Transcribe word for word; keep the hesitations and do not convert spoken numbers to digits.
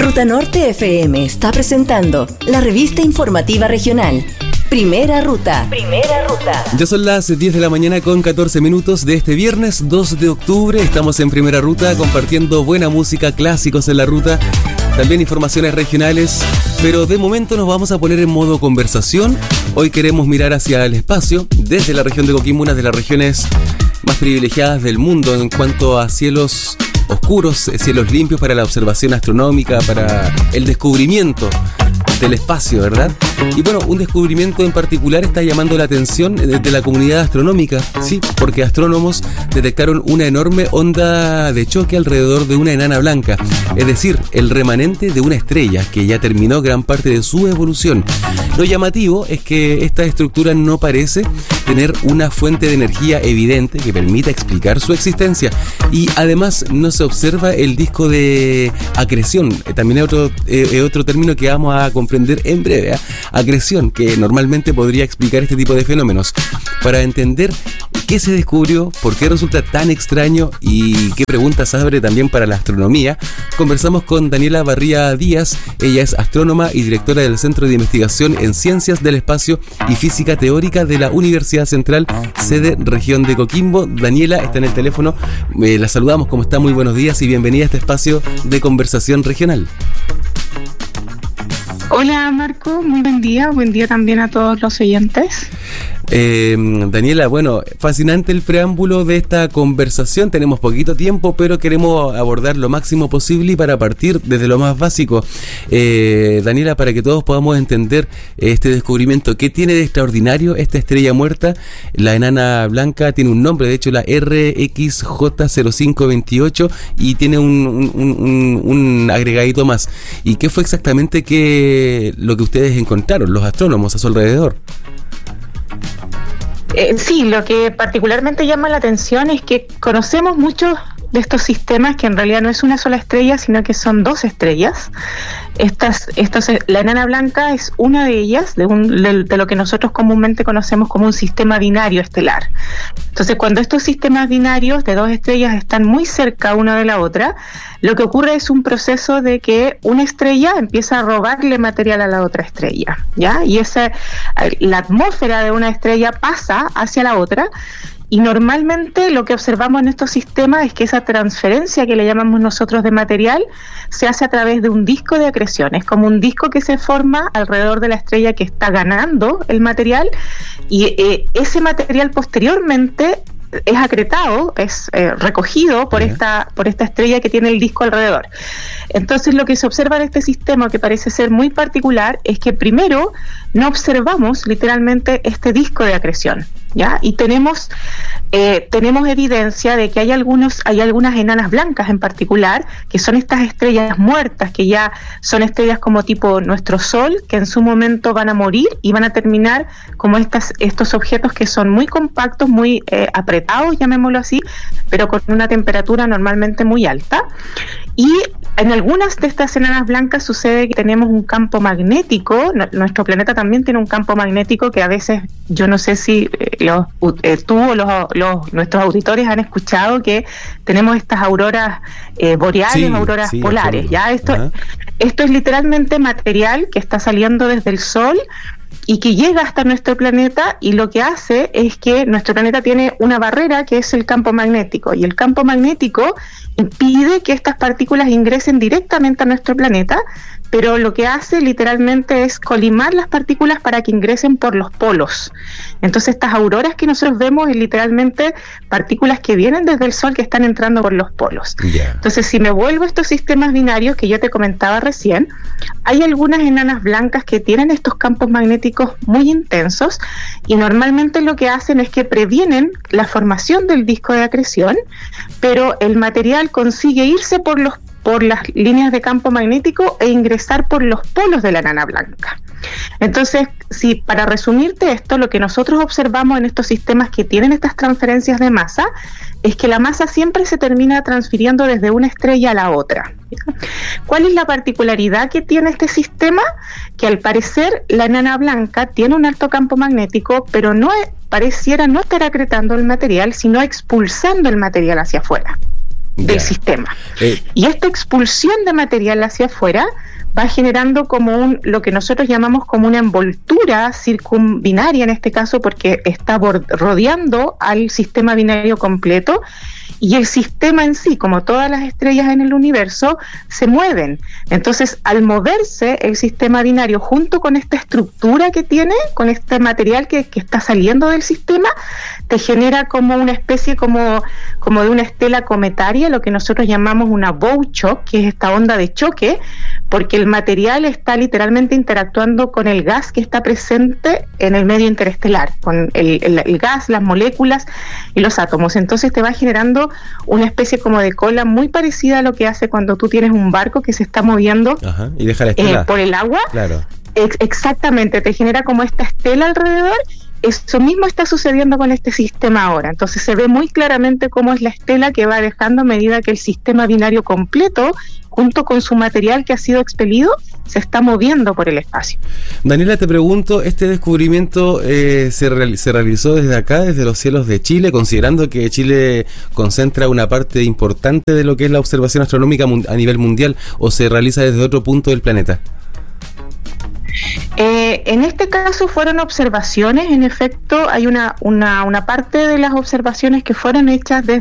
Ruta Norte F M está presentando la revista informativa regional. Primera Ruta. Primera Ruta. Ya son las diez de la mañana con catorce minutos de este viernes dos de octubre. Estamos en Primera Ruta compartiendo buena música, clásicos en la ruta, también informaciones regionales, pero de momento nos vamos a poner en modo conversación. Hoy queremos mirar hacia el espacio, desde la región de Coquimbo, una de las regiones más privilegiadas del mundo en cuanto a cielos oscuros, cielos limpios para la observación astronómica, para el descubrimiento del espacio, ¿verdad? Y bueno, un descubrimiento en particular está llamando la atención de la comunidad astronómica, sí, porque astrónomos detectaron una enorme onda de choque alrededor de una enana blanca, es decir, el remanente de una estrella que ya terminó gran parte de su evolución. Lo llamativo es que esta estructura no parece tener una fuente de energía evidente que permita explicar su existencia, y además no se observa el disco de acreción, también es otro, eh, otro término que vamos a comprender en breve, ¿eh? Acreción, que normalmente podría explicar este tipo de fenómenos. Para entender qué se descubrió, por qué resulta tan extraño y qué preguntas abre también para la astronomía, conversamos con Daniela Barría Díaz. Ella es astrónoma y directora del Centro de Investigación en Ciencias del Espacio y Física Teórica de la Universidad Central, sede región de Coquimbo. Daniela está en el teléfono, eh, la saludamos. ¿Cómo está? Muy buenos días y bienvenida a este espacio de conversación regional. Hola Marco, muy buen día, buen día también a todos los oyentes. Eh, Daniela, bueno, fascinante el preámbulo de esta conversación, tenemos poquito tiempo, pero queremos abordar lo máximo posible y para partir desde lo más básico. Eh, Daniela, para que todos podamos entender este descubrimiento, ¿qué tiene de extraordinario esta estrella muerta? La enana blanca tiene un nombre, de hecho la R X J cero cinco veintiocho, y tiene un, un, un, un agregadito más. ¿Y qué fue exactamente que, lo que ustedes encontraron, los astrónomos, a su alrededor? Eh, sí, lo que particularmente llama la atención es que conocemos muchos de estos sistemas que en realidad no es una sola estrella, sino que son dos estrellas. Estas, estos, la enana blanca es una de ellas, de, un, de, de lo que nosotros comúnmente conocemos como un sistema binario estelar. Entonces, cuando estos sistemas binarios de dos estrellas están muy cerca una de la otra, lo que ocurre es un proceso de que una estrella empieza a robarle material a la otra estrella, ¿ya? Y esa, la atmósfera de una estrella pasa hacia la otra. Y normalmente lo que observamos en estos sistemas es que esa transferencia que le llamamos nosotros de material se hace a través de un disco de acreción. Es como un disco que se forma alrededor de la estrella que está ganando el material, y eh, ese material posteriormente es acretado, es eh, recogido por esta, por esta estrella que tiene el disco alrededor. Entonces lo que se observa en este sistema, que parece ser muy particular, es que primero no observamos literalmente este disco de acreción, ¿ya? Y tenemos eh, tenemos evidencia de que hay algunos hay algunas enanas blancas en particular, que son estas estrellas muertas, que ya son estrellas como tipo nuestro Sol, que en su momento van a morir y van a terminar como estas estos objetos que son muy compactos, muy eh, apretados, llamémoslo así, pero con una temperatura normalmente muy alta. Y en algunas de estas enanas blancas sucede que tenemos un campo magnético. Nuestro planeta también tiene un campo magnético que a veces, yo no sé si eh, los, eh, tú o los, los, nuestros auditores han escuchado que tenemos estas auroras eh, boreales, sí, auroras sí, polares. ¿Ya? Esto, esto es literalmente material que está saliendo desde el Sol y que llega hasta nuestro planeta, y lo que hace es que nuestro planeta tiene una barrera que es el campo magnético, y el campo magnético impide que estas partículas ingresen directamente a nuestro planeta, pero lo que hace literalmente es colimar las partículas para que ingresen por los polos. Entonces estas auroras que nosotros vemos es literalmente partículas que vienen desde el Sol que están entrando por los polos. Yeah. Entonces, si me vuelvo a estos sistemas binarios que yo te comentaba recién, hay algunas enanas blancas que tienen estos campos magnéticos muy intensos, y normalmente lo que hacen es que previenen la formación del disco de acreción, pero el material consigue irse por los por las líneas de campo magnético e ingresar por los polos de la enana blanca. Entonces, si para resumirte esto, lo que nosotros observamos en estos sistemas que tienen estas transferencias de masa es que la masa siempre se termina transfiriendo desde una estrella a la otra. ¿Cuál es la particularidad que tiene este sistema? Que al parecer la enana blanca tiene un alto campo magnético, pero no es, pareciera no estar acretando el material, sino expulsando el material hacia afuera. del Ya. sistema. Eh. Y esta expulsión de material hacia afuera va generando como un, lo que nosotros llamamos como una envoltura circumbinaria en este caso, porque está bord- rodeando al sistema binario completo, y el sistema en sí, como todas las estrellas en el universo, se mueven. Entonces, al moverse el sistema binario junto con esta estructura que tiene, con este material que, que está saliendo del sistema, te genera como una especie como, como de una estela cometaria, lo que nosotros llamamos una bow shock, que es esta onda de choque, porque el material está literalmente interactuando con el gas que está presente en el medio interestelar, con el, el, el gas, las moléculas y los átomos. Entonces te va generando una especie como de cola muy parecida a lo que hace cuando tú tienes un barco que se está moviendo. Ajá. Y deja la estela. Eh, por el agua. Claro. Ex- exactamente, te genera como esta estela alrededor. Eso mismo está sucediendo con este sistema ahora. Entonces se ve muy claramente cómo es la estela que va dejando a medida que el sistema binario completo, junto con su material que ha sido expelido, se está moviendo por el espacio. Daniela, te pregunto, ¿este descubrimiento eh, se, real, se realizó desde acá, desde los cielos de Chile, considerando que Chile concentra una parte importante de lo que es la observación astronómica a nivel mundial, o se realiza desde otro punto del planeta? Eh, en este caso fueron observaciones, en efecto, hay una, una, una parte de las observaciones que fueron hechas desde